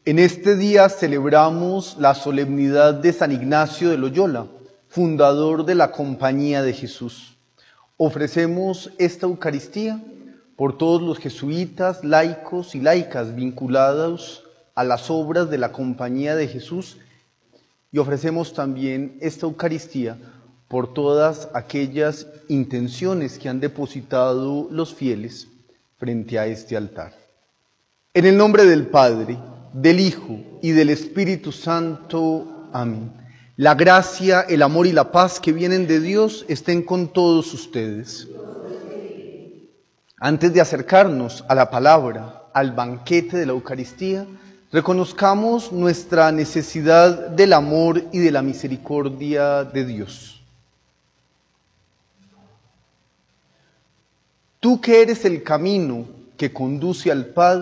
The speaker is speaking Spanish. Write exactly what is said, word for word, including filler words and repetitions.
En este día celebramos la solemnidad de San Ignacio de Loyola, fundador de la Compañía de Jesús. Ofrecemos esta Eucaristía por todos los jesuitas, laicos y laicas vinculados a las obras de la Compañía de Jesús, y ofrecemos también esta Eucaristía por todas aquellas intenciones que han depositado los fieles frente a este altar. En el nombre del Padre, del Hijo y del Espíritu Santo. Amén. La gracia, el amor y la paz que vienen de Dios estén con todos ustedes. Antes de acercarnos a la palabra, al banquete de la Eucaristía, reconozcamos nuestra necesidad del amor y de la misericordia de Dios. Tú que eres el camino que conduce al Padre,